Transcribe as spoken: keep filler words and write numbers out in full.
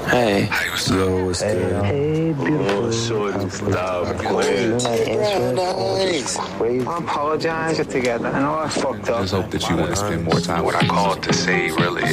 Hey. Yo, what's good? Hey, beautiful. Oh, shorty, stop playing. I apologize together. I know I fucked up. I just hope that you want to spend more time. What I called to say really